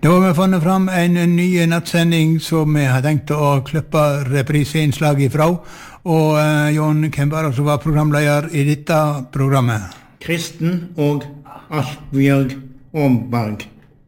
Nå har vi funnet fram en ny nattsending som vi har tenkt å klippe repriseinnslag ifra. Og Jon, hvem var det som var programleder I dette programmet? Kristen og Asbjørg Omberg.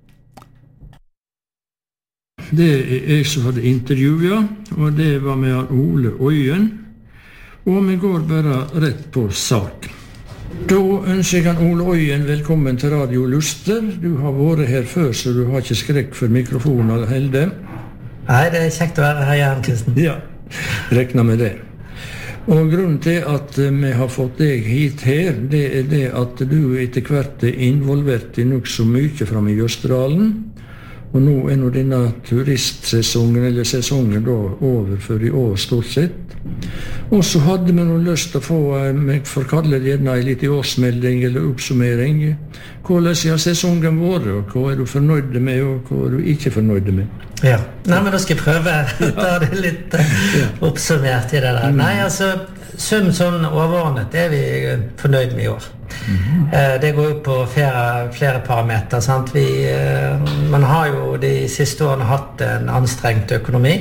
Det jeg som hadde intervjuet, og det var med Ole Øyen. Og vi går bare rett på sak. Da ønsker jeg Ole Øyen velkommen til Radio Luster. Du har vært her før, så du har ikke skrekk for mikrofonen eller helde. Nei, det kjekt å være her igjen, Kristen. Ja, rekna med det. Og grunnen til at vi har fått deg hit her, det det at du etter hvert involvert I nok så mye frem I Jøsterdalen. Og nå nå denne turistsesongen, eller sesongen da, over for I år stort sett. Og så hadde vi noe lyst til å få, jeg får kalle det gjerne en liten årsmelding eller oppsummering. Hvordan har sesongen vært, og hva du fornøyd med, og hva du ikke fornøyd med? Ja, nei, men da skal jeg prøve å ta det litt oppsummert I det der. Nei, altså, sånn overordnet vi fornøyd med I år. Det går jo på flere parameter, sant? Man har jo de siste årene hatt en anstrengt økonomi,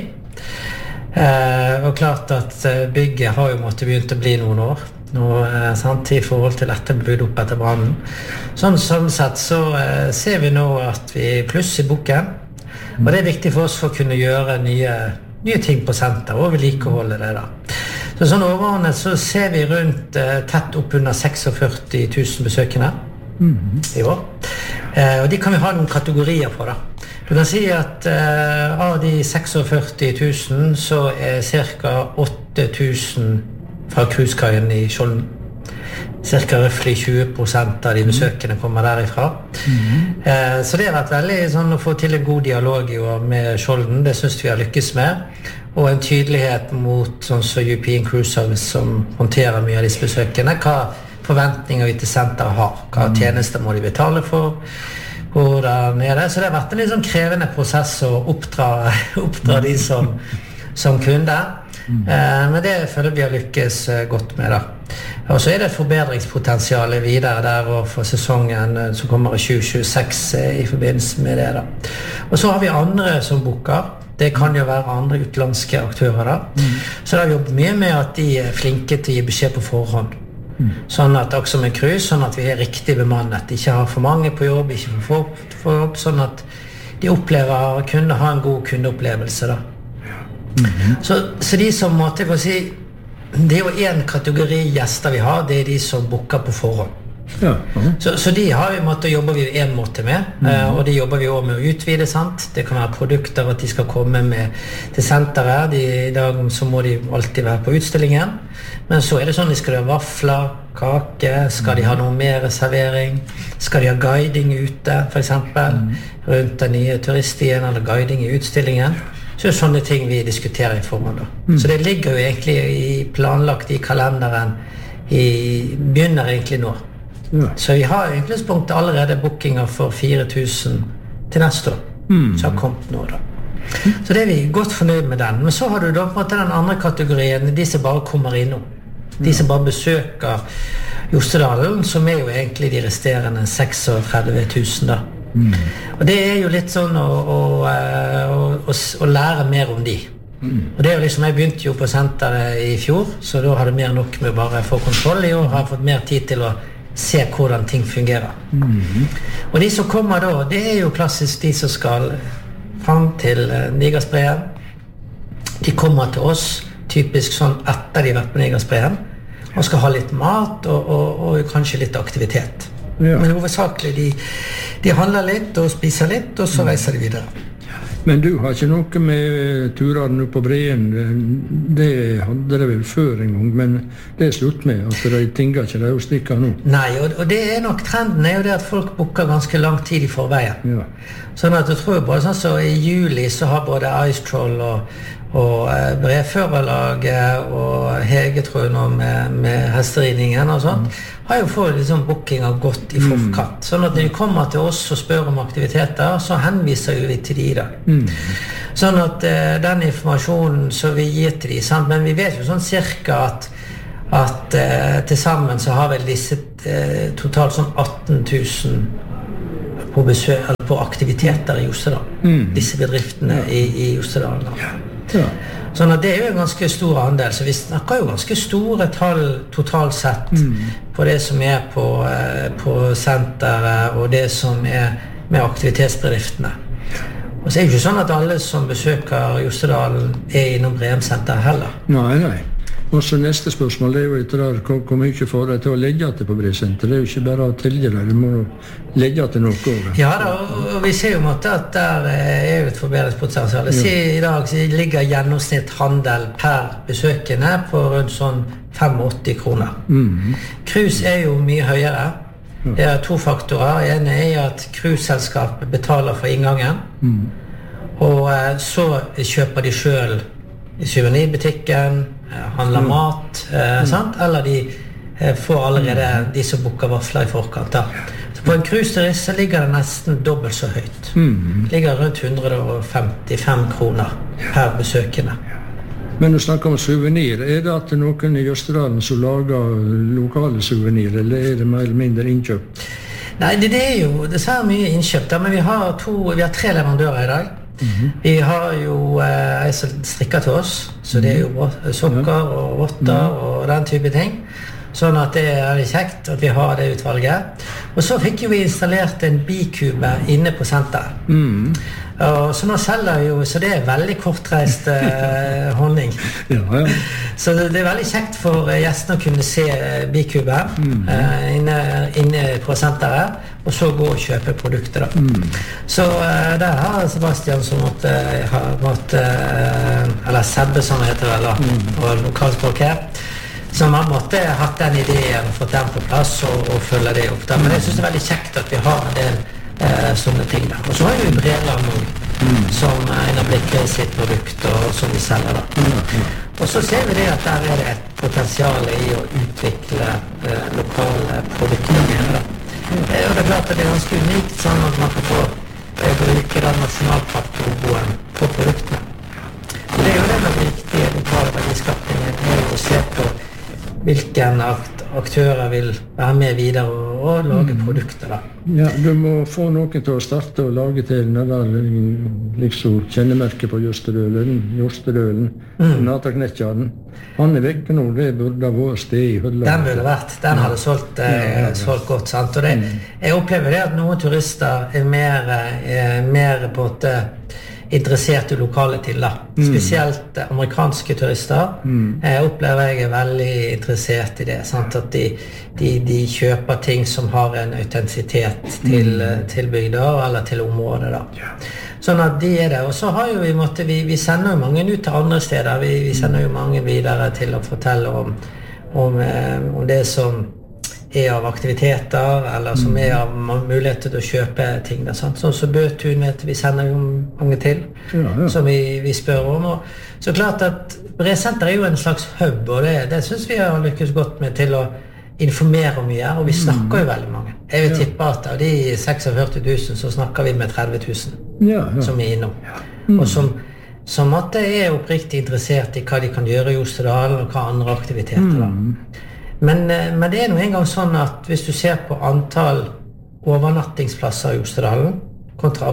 og klart at bygget har jo måttet begynt å bli noen år nå, sant? I forhold til dette bygd opp etter brannen. Sånn sett så ser vi nå at vi pluss I boken, og det viktig for oss for å kunne gjøre nye ting på senter og vedlikeholde det da. Så sånn overordnet så ser vi rundt tett opp under 46 000 besøkende I år. Og de kan vi ha noen kategorier på da. Du kan si at av de 46 000 så cirka 8 000 fra cruisekaien I Skjolden. Cirka røffelig 20% av de besøkende kommer derifra. Så det har vært veldig sånn å få til en god dialog med Skjolden, det synes vi har lykkes med. Og en tydelighet mot sånn som European Cruise Service som håndterer mye av disse besøkende, hva forventninger vi til senteret har, hva tjenester må de betale for, hvordan det. Så det har vært en litt sånn krevende prosess å oppdra de som kunder. Men det føler vi har lykkes godt med da. Og så det forbedringspotensial videre der og for sesongen som kommer I 2026 I forbindelse med det da. Og så har vi andre som booker. Det kan jo være andre utenlandske aktører da. Så da har vi jobbet mye med at de flinke til å gi beskjed på forhånd. Sånn at også med cruise, sånn at vi riktig bemannet. Ikke har for mange på jobb, ikke for få på jobb, sånn at de opplever å kunne ha en god kundeopplevelse da. Så de som måtte jeg si, det jo en kategori gjester vi har, det de som booker på forhånd. Ja. Så de har vi måttet jobbe vi en måte med, og de jobber vi også med å utvide, sant? Det kan være produkter at de skal komme med til senteret. I dag så må de alltid være på utstillingen, men så det sånn de skal ha vafler, kake, skal de ha noe mer servering, skal de ha guiding ute for eksempel, rundt den nye turiststien eller guiding I utstillingen. Så det sånne ting vi diskuterer I forhånd da. Så det ligger jo egentlig planlagt I kalenderen, begynner egentlig nå. Ja. Så vi har I utgangspunktet allerede bookinger for 4 000 til neste år, som har kommet nå da. Så det vi godt fornøyd med den. Men så har du da på en måte den andre kategorien, de som bare kommer innom. De som bare besøker Jostedalen, som jo egentlig de resterende 36 000 da. Og det jo litt sånn å lære mer om de. Og det jo liksom, jeg begynte jo på senteret I fjor, så da hadde mer nok med bare få kontroll I år, har fått mer tid til å se hvordan ting fungerer. Og de som kommer da, det jo klassisk de som skal frem til Nigersbreen. De kommer til oss, typisk sånn etter de har vært på Nigersbreen, og skal ha litt mat og kanskje litt aktivitet. Ja. Men hovedsakelig de handler litt og spiser litt, og så reiser de videre. Men du har ikke noe med turene på Breen, det hadde det vel før en gang, men det slutt med, at de tinger ikke det å stikke nå. Nei, og det nok trenden jo det at folk booker ganske lang tid I forveien. Ja. Sånn at jeg tror bare sånn så I juli så har både Ice Troll og Breførerlaget og Hege tror jeg nå med hesteridningen og sånt, har jo fått liksom bookinger godt I forkant. Sånn at når de kommer til oss og spør om aktiviteter, så henviser vi til de I dag. Sånn at den informasjonen så vi gir til de, sant? Men vi vet jo sånn cirka at til sammen så har vel disse totalt sånn 18 000 på besøk, eller på aktiviteter i Jostedal. Disse bedriftene i Jostedal. Sånn at det jo en ganske stor andel, så vi snakker jo ganske store tall totalt sett på det som på senteret og det som med aktivitetsbedriftene. Og så det jo ikke sånn at alle som besøker Jostedal innom Bremsenter heller. Nei. Og så neste spørsmål, det jo etter der, hvor mye får de til å legge til på Bremsenter? Det jo ikke bare å tilge det, du må legge til noe over. Ja da, og vi ser jo at der jo et forbedringspotensial. I dag ligger gjennomsnitt handel per besøkende på rundt sånn 85 kroner. Cruise jo mye høyere. Det 2 faktorer. En at cruiseselskapet betaler for inngangen, og så kjøper de selv i souvenirbutikken, handler mat, sant? Eller de får allerede de som booker vaffler i forkant. Så på en cruiseturist så ligger det nesten dobbelt så høyt. Det ligger rundt 155 kroner per besøkende. Men du snakker om souvenir. Det at noen i Jostedalen som lager lokale souvenir, eller det mer eller mindre innkjøpt? Nei, det jo dessverre mye innkjøpt, men vi har 3 leverandører i dag. Vi har jo en som strikker til oss, så det jo sokker og votter og den type ting. Sånn at det litt kjekt at vi har det utvalget. Og så fikk jo vi installert en bikube inne på senteret. Og så nå selger jo, så det veldig kortreist honning. Så det veldig kjekt for gjestene å kunne se bikube inne på senteret, og så gå og kjøpe produkter da. Så der har Sebastian som eller Sebbe som heter det da, på lokalspråk her, som har hatt den ideen og fått den på plass og følge det opp da. Men jeg synes det veldig kjekt at vi har en del sånne ting da. Og så har vi Breland nå, som en av Blikker sitt produkt og som vi selger da. Og så ser vi det at der det et potensial i å utvikle lokale produkter mer da. Og det klart at det ganske unikt sånn at man kan få bruke den nasjonalparklogoen på produktene. Og det jo det med riktige lokale verdiskapningen å se på hvilken aktører vil være med videre og lage produkter da. Ja, du må få noen til å starte og lage til liksom kjennemerket på Jostedølen, Nataknettjaren. Han vekk nå, det burde vært sted i Hølla. Den burde vært, den hadde solgt godt, sant? Og jeg opplever det at noen turister mer på et interessert i lokale til da. Spesielt amerikanske turister opplever jeg veldig interessert i det, sant? At de kjøper ting som har en autentisitet til bygder eller til området da. Sånn at de det, og så har jo vi sender jo mange ut til andre steder, vi sender jo mange videre til å fortelle om det som av aktiviteter, eller som av muligheter til å kjøpe ting da, sant? Sånn som Bøtun vet vi sender jo mange til, som vi spør om, og så klart at Bremsenter jo en slags hub, og det synes vi har lykkes godt med til å informere om mye, og vi snakker jo veldig mange. Jeg vil tippe at av de 46 000 så snakker vi med 30 000 som innom, og som at det oppriktig interessert i hva de kan gjøre i Jostedal, og hva andre aktiviteter da. Men det nå en gang sånn at hvis du ser på antall overnattingsplasser i Jostedalen kontra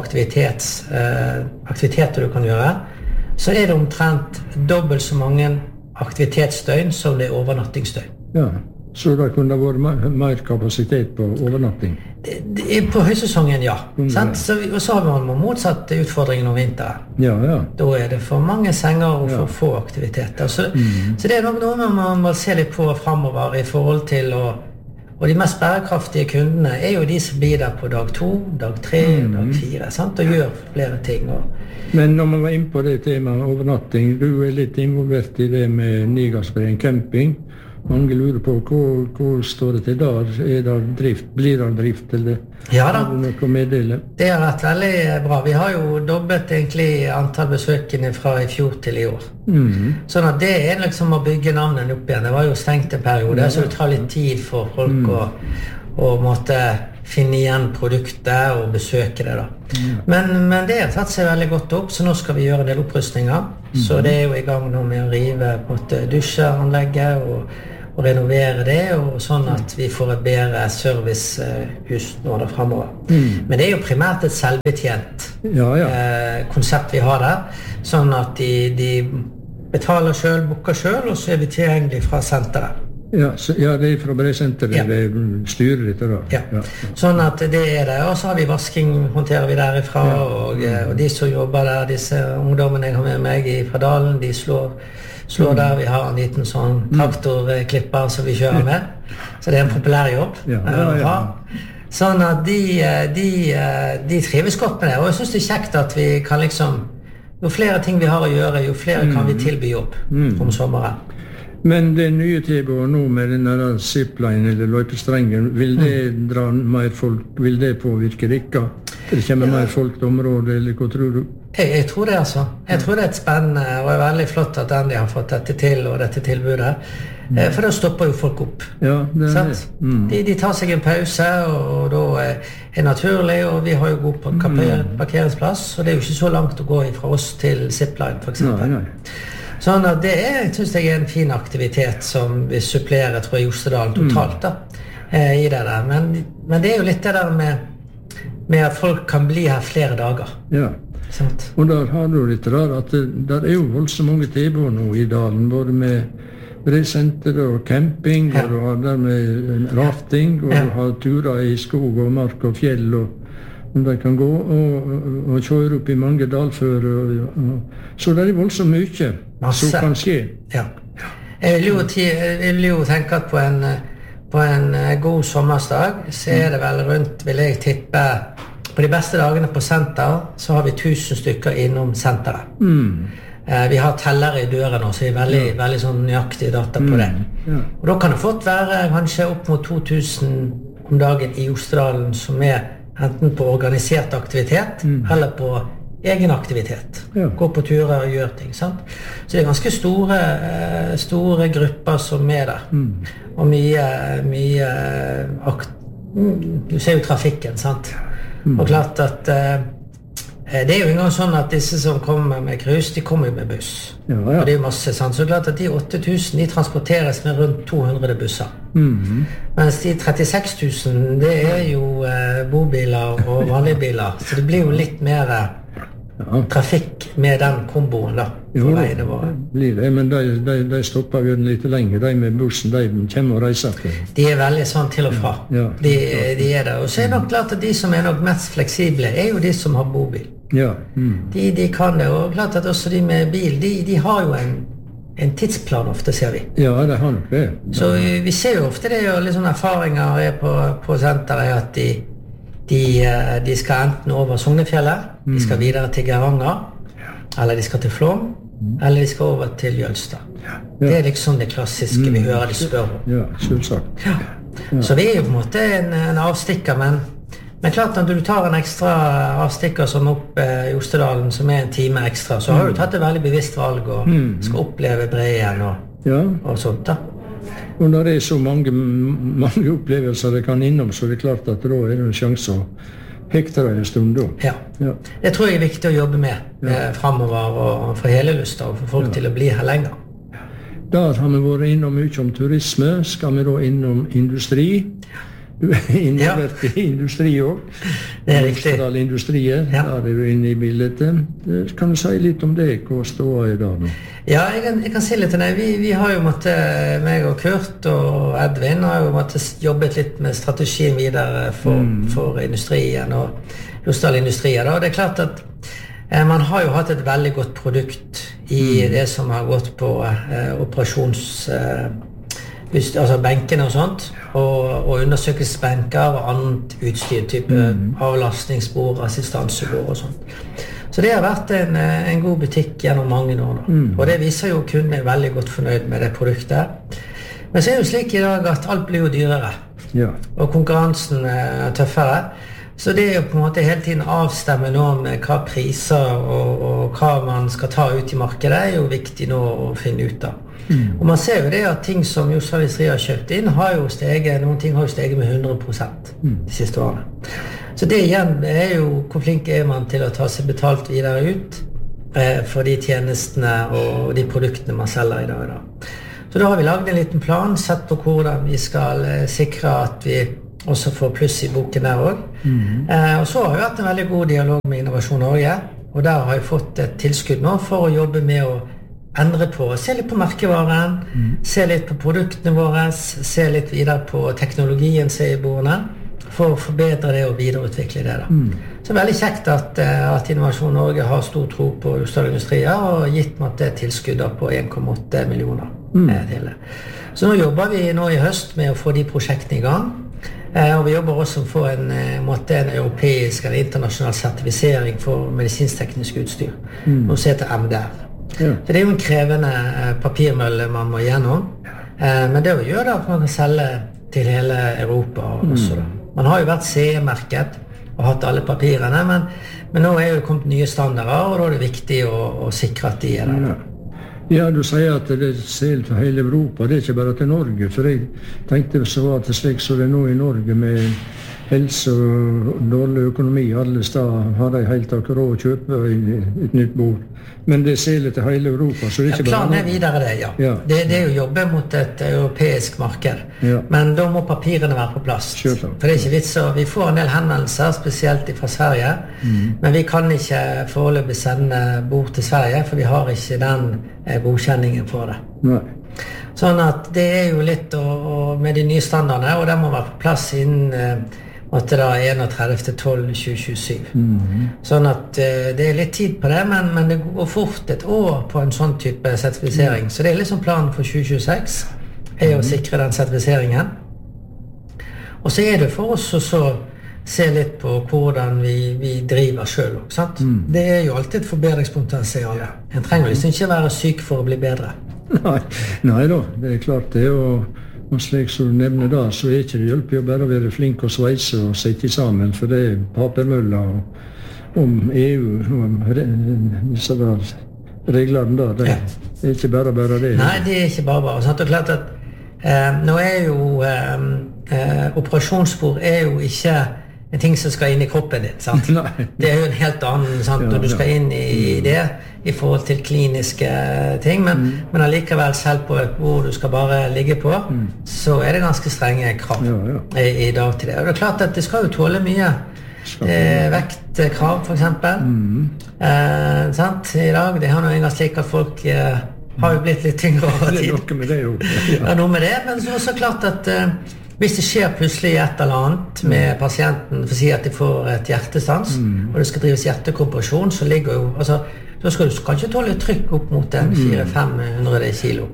aktiviteter du kan gjøre, så det omtrent dobbelt så mange aktivitetsdøgn som det overnattingsdøgn. Ja, så det kunne vært mer kapasitet på overnatting? På høysesongen, ja. Og så har man motsatt utfordringen om vinteren. Da det for mange senger og for få aktiviteter. Så det nok noe man må se litt på fremover i forhold til, og de mest bærekraftige kundene jo de som blir der på dag 2, dag 3, dag 4, sant? Og gjør flere ting. Men når man var inne på det temaet overnatting, du litt involvert i det med Nigasbreen camping. Mange lurer på hvor står det til der? Det drift? Blir det drift? Eller ja da. Har du noe å meddele? Det har vært veldig bra. Vi har jo dobbelt egentlig antall besøkende fra i fjor til i år. Sånn at det liksom å bygge navnet opp igjen. Det var jo stengt en periode, så det tar litt tid for folk å måtte finne igjen produktet og besøke det da. Men det har tatt seg veldig godt opp, så nå skal vi gjøre en del opprustninger. Så det jo i gang nå med å rive dusjeanlegget og renovere det, og sånn at vi får et bedre servicehus nå da fremover. Men det jo primært et selvbetjent konsept vi har der, sånn at de betaler selv, booker selv, og så vi tilgjengelig fra senteret. Ja, det fra Bresenteret, det styrer dette da. Ja, sånn at det det, og så har vi vasking, håndterer vi derifra, og de som jobber der, disse ungdommene jeg har med meg fra Dalen, de slår der, vi har en liten sånn traktorklipper som vi kjører med, så det en populær jobb. Sånn at de trives godt med det, og jeg synes det kjekt at vi kan liksom, jo flere ting vi har å gjøre, jo flere kan vi tilby jobb om sommeren. Men det nye tilbudet nå med denne zipline eller løypestrengen, vil det dra mer folk, vil det påvirke dere? Det kommer mer folk til området, eller hva tror du? Jeg tror det altså. Jeg tror det et spennende, og veldig flott at de har fått dette til, og dette tilbudet. For da stopper jo folk opp. Ja, det det. De tar seg en pause, og da det naturlig, og vi har jo god parkeringsplass, og det jo ikke så langt å gå fra oss til zipline, for eksempel. Nei. Sånn at det synes jeg en fin aktivitet som vi supplerer, tror jeg, Jostedalen totalt da, i det der. Men det jo litt det der med at folk kan bli her flere dager. Ja, sant? Og der har du litt der at det jo voldsomt mange tilbud nå i dalen, både med bresenter og camping, og du har der med rafting, og du har turer i skog og mark og fjell, og de kan gå og kjøre opp i mange dalfører. Så det voldsomt mye som kan skje. Ja. Jeg vil jo tenke at på en god sommersdag, så det vel rundt, vil jeg tippe, på de beste dagene på senter, så har vi 1000 stykker innom senteret. Vi har tellere i døren også, så veldig, veldig sånn nøyaktig data på det. Og da kan det fått være kanskje opp mot 2000 om dagen i Jostedalen, som enten på organisert aktivitet, eller på egen aktivitet. Gå på turer og gjøre ting, sant? Så det ganske store grupper som der. Og mye du ser jo trafikken, sant? Og klart at det jo en gang sånn at disse som kommer med krus, de kommer jo med buss. Og det jo masse, sant? Så klart at de 8000, de transporteres med rundt 200 busser. Mens de 36 000, det jo bobiler og vanlige biler. Så det blir jo litt mer trafikk med den komboen da, på veiene våre. Blir det, men de stopper jo litt lenger, de med bussen, de kommer og reiser til. De veldig sånn til og fra. De det, og så det nok klart at de som nok mest fleksible, jo de som har bobil. De kan det, og klart at også de med bil, de har jo en tidsplan ofte, ser vi. Ja, det har nok det. Så vi ser jo ofte det, og litt sånne erfaringer på senteret, at de skal enten over Sognefjellet, de skal videre til Geiranger, eller de skal til Flåm, eller de skal over til Jølstad. Det liksom det klassiske vi hører de spør om. Ja, selvsagt. Så vi jo på en måte en avstikker, men klart at du tar en ekstra avstikker som opp Jostedalen, som en time ekstra, så har du tatt et veldig bevisst valg og skal oppleve Breien og sånt da. Og når det så mange opplevelser det kan innom, så det klart at da det en sjanse å hekte det en stund da. Ja. Det tror jeg viktig å jobbe med fremover, og for hele Lusta, og for folk til å bli her lenger. Der har vi vært innom mye om turisme. Skal vi da innom industri? Du involvert i industri også. Det riktig. Industriet, der du inne i bildet. Kan du si litt om det, hva står i dag nå? Ja, jeg kan si litt om det. Vi har jo meg og Kurt og Edvin har jo jobbet litt med strategien videre for industrien og Jostedal-industrien. Og det klart at man har jo hatt et veldig godt produkt i det som har gått på altså benkene og sånt, og undersøkelsesbenker og annet utstyr, type avlastningsbord, assistansebord og sånt. Så det har vært en god butikk gjennom mange år nå. Og det viser jo kundene veldig godt fornøyd med det produktet. Men så det jo slik i dag at alt blir jo dyrere, og konkurransen tøffere. Så det jo på en måte hele tiden avstemme nå med hva priser og hva man skal ta ut i markedet jo viktig nå å finne ut av. Og man ser jo det at ting som Jostedal Industri har kjøpt inn har jo steget, noen ting har jo steget med 100% de siste årene. Så det igjen jo hvor flink man til å ta seg betalt videre ut for de tjenestene og de produktene man selger i dag. Så Så da har vi laget en liten plan, sett på hvordan vi skal sikre at vi også får pluss i boken der også. Og så har vi hatt en veldig god dialog med Innovasjon Norge, og der har jeg fått et tilskudd nå for å jobbe med å endre på, se litt på merkevaren, se litt på produktene våre, se litt videre på teknologien som er i bordene, for å forbedre det og videreutvikle det da. Så det er veldig kjekt at Innovasjon Norge har stor tro på Jostedal Industrier og gitt meg det tilskuddet på 1,8 millioner til det. Så nå jobber vi nå i høst med å få de prosjektene i gang, og vi jobber også for en europeisk eller internasjonal sertifisering for medisinsk-teknisk utstyr, noe som heter MDR. Så det er jo en krevende papirmølle man må gjennom, men det å gjøre det at man kan selge til hele Europa også da. Man har jo vært CE-merket og hatt alle papirene, men nå er jo kommet nye standarder, og da er det viktig å sikre at de er der. Ja, du sier at det er selv for hele Europa, det er ikke bare til Norge, for jeg tenkte så at det slik så det er nå i Norge med helse og dårlig økonomi, alle steder har de helt akkurat råd å kjøpe et nytt bord. Men det ser litt til hele Europa, så det er ikke bare... Planen er videre det, ja. Det er jo å jobbe mot et europeisk marked, men da må papirene være på plass. For det er ikke vits, så vi får en del henvendelser, spesielt fra Sverige, men vi kan ikke foreløpig sende bord til Sverige, for vi har ikke den godkjenningen for det. Nei. Sånn at det er jo litt med de nye standardene, og det må være på plass innen 31.12.2027. Sånn at det er litt tid på det, men det går fort et år på en sånn type sertifisering. Så det er liksom planen for 2026, er å sikre den sertifiseringen. Og så er det for oss å se litt på hvordan vi driver selv, sant? Det er jo alltid et forbedringspotensial. En trenger liksom ikke være syk for å bli bedre. Nei da, det er klart det, og slik som du nevner da, så er ikke det hjelper jo bare å være flink og sveise og sette sammen, for det er papermøller om EU, om disse reglene da, det er ikke bare det. Nei, det er ikke bare. Sant? Og klart at nå er jo operasjonsspor er jo ikke en ting som skal inn i kroppen din, sant? Det er jo en helt annen, sant? Og du skal inn i det i forhold til kliniske ting, men allikevel selv på et bord du skal bare ligge på, så er det ganske strenge krav i dag til det. Og det er klart at det skal jo tåle mye vektkrav, for eksempel. Sant? I dag, det har noe en gang slik at folk har jo blitt litt tyngre over tid. Det er noe med det jo. Ja, noe med det, men så klart at hvis det skjer plutselig et eller annet med pasienten, for å si at de får et hjertestans, og det skal drives hjertekompresjon, så ligger jo, altså, da skal du kanskje tåle trykk opp mot 400-500 kilo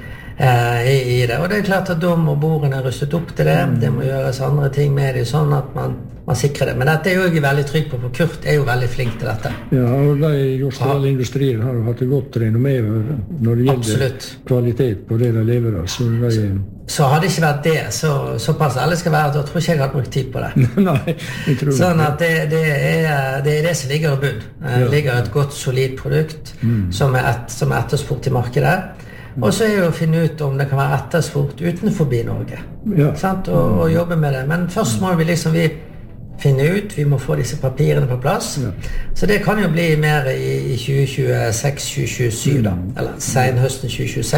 i det. Og det er klart at da må bordene rustet opp til det, det må gjøres andre ting med det, sånn at man sikrer det. Men dette er jo jeg veldig trygg på, for Kurt er jo veldig flink til dette. Ja, og de Jostedal Industrier har jo hatt det godt renommé når det gjelder kvalitet på det de leverer. Så hadde det ikke vært det, såpass alle skal være, da tror ikke jeg hadde brukt tid på det. Nei, jeg tror sånn at det er det som ligger i bunn. Det ligger et godt, solid produkt som er etterspurt i markedet. Og så er det å finne ut om det kan være etterspurt utenfor Norge. Sant? Og jobbe med det. Men først må vi finne ut, vi må få disse papirene på plass. Så det kan jo bli mer i 2026-2027 da, eller senhøsten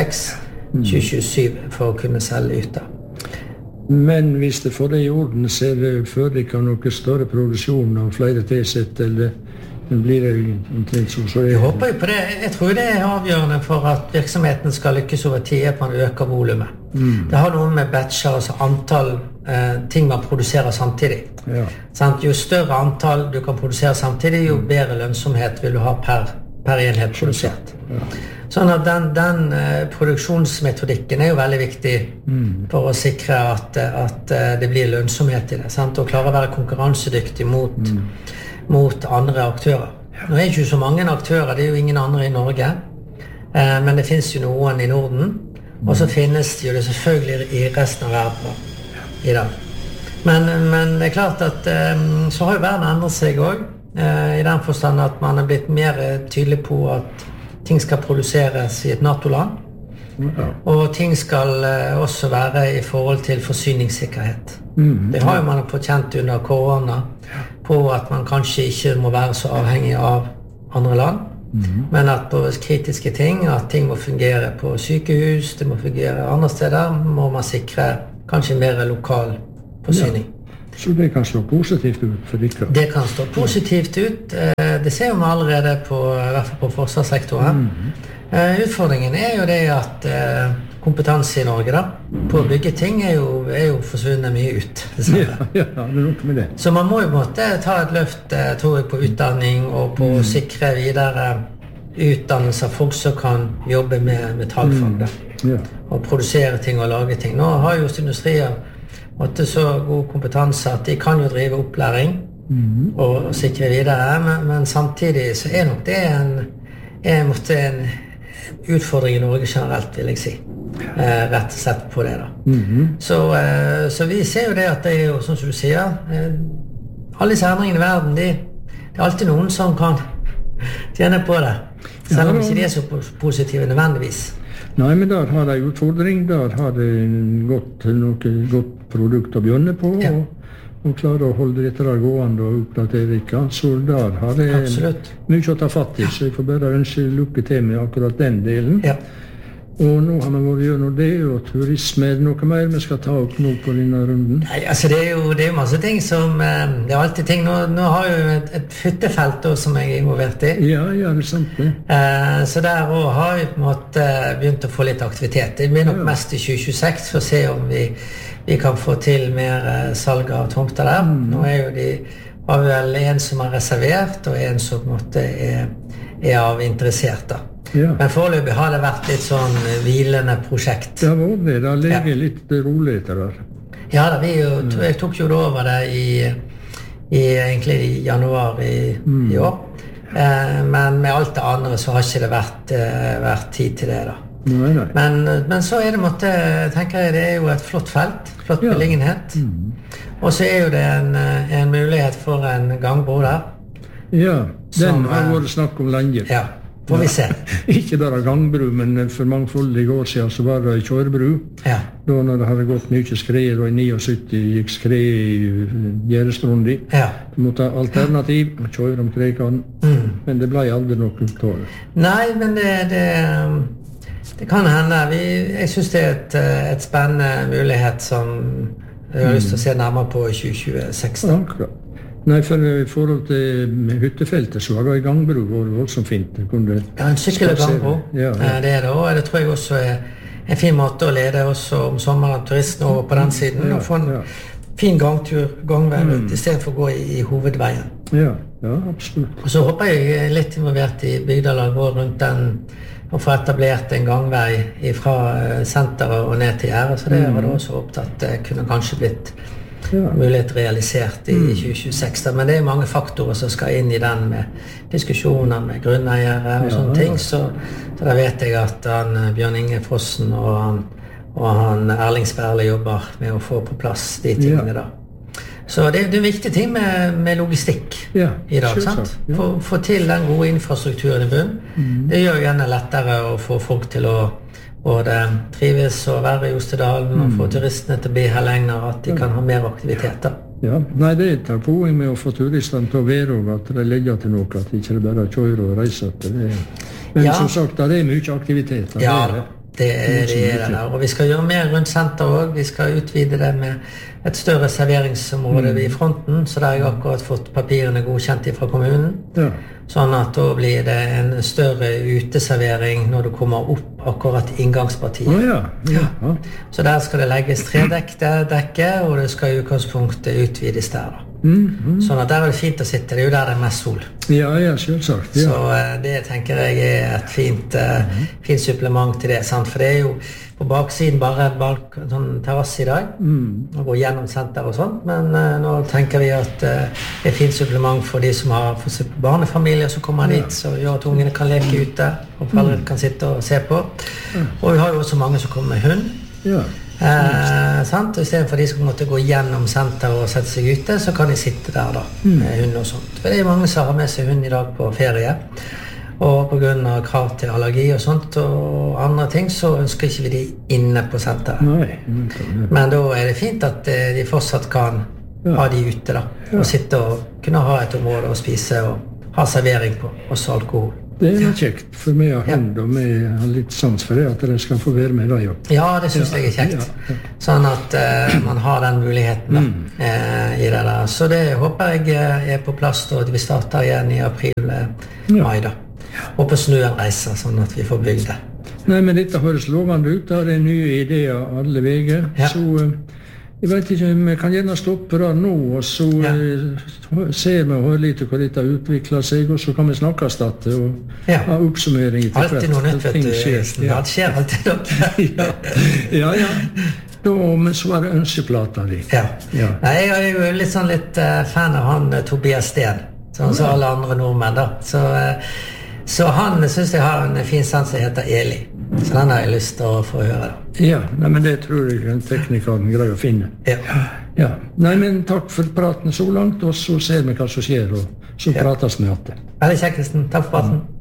2026-2027 for å kunne selge ut da. Men hvis det får det i orden, så er det før det kan noe større produksjon og flere tilsett, eller blir det omtrent så? Jeg håper jo på det. Jeg tror det er avgjørende for at virksomheten skal lykkes over tid, at man øker volumet. Det har noe med batcher, altså antall ting man produserer samtidig. Jo større antall du kan produsere samtidig, jo bedre lønnsomhet vil du ha per enhet produsert. Sånn at den produksjonsmetodikken er jo veldig viktig for å sikre at det blir lønnsomhet i det, sant? Og klare å være konkurransedyktig mot andre aktører. Nå er det ikke så mange aktører, det er jo ingen andre i Norge, men det finnes jo noen i Norden, og så finnes det jo det selvfølgelig i resten av verden i dag. Men det er klart at så har jo verden endret seg også, i den forstand at man har blitt mer tydelig på at ting skal produseres i et NATO-land, og ting skal også være i forhold til forsyningssikkerhet. Det har jo man fått kjent under korona, på at man kanskje ikke må være så avhengig av andre land. Men at på kritiske ting, at ting må fungere på sykehus, det må fungere andre steder, må man sikre kanskje mer lokal forsyning. Så det kan stå positivt ut for dere? Det kan stå positivt ut. Det ser vi allerede på, i hvert fall på forsvarssektoren. Utfordringen jo det at kompetanse i Norge da, på å bygge ting jo forsvunnet mye ut. Ja, det nok med det. Så man må jo på en måte ta et løft, tror jeg, på utdanning og på å sikre videre utdannelse av folk som kan jobbe med metallfag da. Og produsere ting og lage ting. Nå har jo industrier så god kompetanse at de kan jo drive opplæring og sikre videre, men samtidig så nok det en utfordring i Norge generelt, vil jeg si. Rett og slett på det da. Så vi ser jo det at det jo, sånn som du sier, alle disse endringene i verden, det alltid noen som kan tjene på det, selv om ikke de så positive nødvendigvis. Nei, men der har de utfordring, der har de noe godt produkt å begynne på, og klare å holde dette der gående og oppdatere ikke. Så der har de mye å ta fatt i, så jeg får bare ønske lykke til med akkurat den delen. Og nå har vi vært gjennom det, og turisme, noe mer vi skal ta opp nå på denne runden? Nei, altså det jo masse ting som, det alltid ting, nå har jo et hyttefelt som jeg involvert i. Ja, det sant det. Så der også har vi på en måte begynt å få litt aktivitet. Det blir nok mest i 2026 for å se om vi kan få til mer salg av tomter der. Nå jo har vi vel en som har reservert, og en som på en måte av interessert da. Men foreløpig har det vært litt sånn hvilende prosjekt. Ja, det har ligget litt rolig etter der. Ja, jeg tok jo over det egentlig i januar i år. Men med alt det andre så har ikke det vært tid til det da. Nei. Men så det måtte, tenker jeg, det jo et flott felt, flott beliggenhet. Og så jo det en mulighet for en gangbro der. Ja, den har vært snakk om lenge. Ja. Får vi se. Ikke bare gangbru, men for mangfoldige år siden så var det kjørebru. Da når det hadde gått mye skred, og i 79 gikk skred i Gjerestrundi. Du måtte ha alternativ, kjøre om Krekene, men det ble aldri noe utål. Nei, men det kan hende. Jeg synes det et spennende mulighet som jeg har lyst til å se nærmere på i 2016. Akkurat. Nei, for i forhold til hyttefeltet så var det i gangbro voldsomt fint. En sykkel- og gangbro, det det, og det tror jeg også en fin måte å lede også om sommeren turistene over på den siden, og få en fin gangvei ut, i stedet for å gå i hovedveien. Ja, absolutt. Og så håper jeg litt involvert i bygdelag og rundt den, og få etablert en gangvei fra senteret og ned til Gjerdet, så det var det også opptatt. Det kunne kanskje blitt mulighet realisert i 2026, men det mange faktorer som skal inn i den med diskusjoner med grunneiere og sånne ting, så da vet jeg at Bjørn Inge Frossen og han Erling Sperle jobber med å få på plass de tingene da. Så det en viktig ting med logistikk i dag, sant? Få til den gode infrastrukturen i bunn. Det gjør jo gjerne lettere å få folk til å både trives og være i Ostedalen og få turistene til å bli her lenger, at de kan ha mer aktiviteter. Ja, nei, det et poeng med å få turistene til å være, og at det legger til noe, at de ikke bare kjører og reiser til det. Men som sagt, det mye aktivitet. Ja, det det der. Og vi skal gjøre mer rundt senter også. Vi skal utvide det med et større serveringsområde i fronten, så der har jeg akkurat fått papirene godkjent fra kommunen. Sånn at da blir det en større uteservering når du kommer opp akkurat inngangspartiet. Så der skal det legges 3-dekke, og det skal i utgangspunktet utvides der da. Sånn at der det fint å sitte, det jo der det mest sol. Ja, selvsagt. Så det tenker jeg et fint supplement til det, sant? For det jo på baksiden bare sånn terrasse i dag, og gå gjennom senter og sånt, men nå tenker vi at det fint supplement for de som har barnefamilier som kommer dit, så gjør at ungene kan leke ute, og foreldre kan sitte og se på. Og vi har jo også mange som kommer med hund. Sant? Og i stedet for de som måtte gå gjennom senter og sette seg ute, så kan de sitte der da, med hund og sånt. For det mange som har med seg hund i dag på ferie, og på grunn av krav til allergi og sånt og andre ting, så ønsker ikke vi de inne på senteret. Men da det fint at de fortsatt kan ha de ute da, og sitte og kunne ha et område å spise og ha servering på, også alkohol. Det noe kjekt, for vi har hund, og vi har litt sans for det, at dere skal få være med deg også. Ja, det synes jeg kjekt. Sånn at man har den muligheten i det der. Så det håper jeg på plass, og at vi starter igjen i april-mai da. Og på snøen reiser, sånn at vi får bygd det. Nei, men dette høres lovende ut, da. Det nye ideer alle veger. Så jeg vet ikke, vi kan gjerne stoppe det nå, og så ser vi og hører litt hva dette utvikler seg, og så kan vi snakkes dette og ha oppsummering etter hvert. Alltid noe nytt, vet du. Ja, det skjer alltid noe. Ja. Da, men så det ønskeplata di. Ja. Nei, jeg er jo litt fan av han Tobias Steen, sånn som alle andre nordmenn da. Så han synes jeg har en fin sans som heter Eli. Så den har jeg lyst til å få høre da. Ja, nei, men det tror jeg en tekniker greier å finne. Ja. Nei, men takk for praten så langt, og så ser vi hva som skjer, og så prates vi igjen. Veldig kjekt, Kristen. Takk for praten.